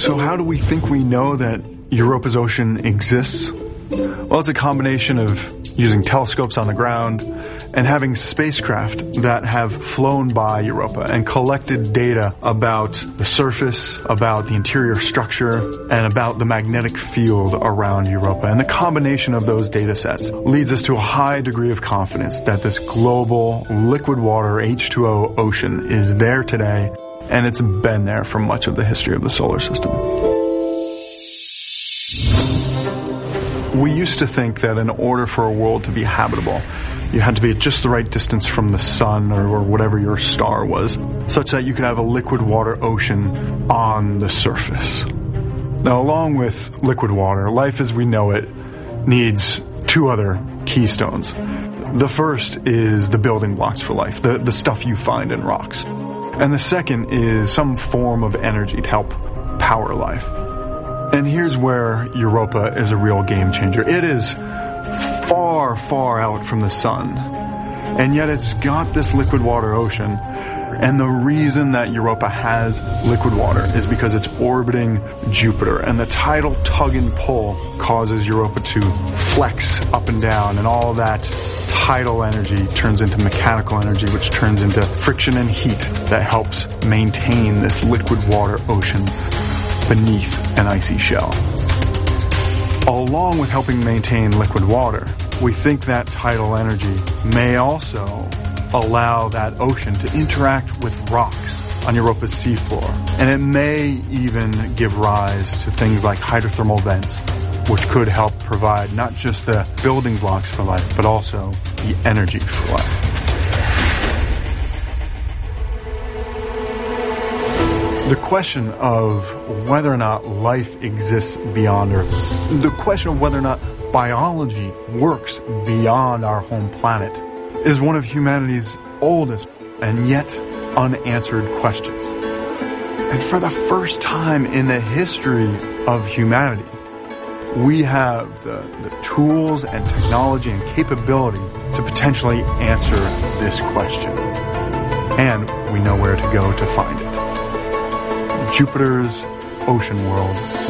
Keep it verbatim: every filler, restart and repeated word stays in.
So how do we think we know that Europa's ocean exists? Well, it's a combination of using telescopes on the ground and having spacecraft that have flown by Europa and collected data about the surface, about the interior structure, and about the magnetic field around Europa. And the combination of those data sets leads us to a high degree of confidence that this global liquid water H two O ocean is there today, and it's been there for much of the history of the solar system. We used to think that in order for a world to be habitable, you had to be at just the right distance from the sun or, or whatever your star was, such that you could have a liquid water ocean on the surface. Now, along with liquid water, life as we know it needs two other keystones. The first is the building blocks for life, the, the stuff you find in rocks. And the second is some form of energy to help power life. And here's where Europa is a real game changer. It is far, far out from the sun, and yet it's got this liquid water ocean. And the reason that Europa has liquid water is because it's orbiting Jupiter, and the tidal tug and pull causes Europa to flex up and down, and all that tidal energy turns into mechanical energy, which turns into friction and heat that helps maintain this liquid water ocean beneath an icy shell. Along with helping maintain liquid water, we think that tidal energy may also allow that ocean to interact with rocks on Europa's seafloor. And it may even give rise to things like hydrothermal vents, which could help provide not just the building blocks for life, but also the energy for life. The question of whether or not life exists beyond Earth, the question of whether or not biology works beyond our home planet, is one of humanity's oldest and yet unanswered questions. And for the first time in the history of humanity, we have the, the tools and technology and capability to potentially answer this question. And we know where to go to find it. Jupiter's ocean world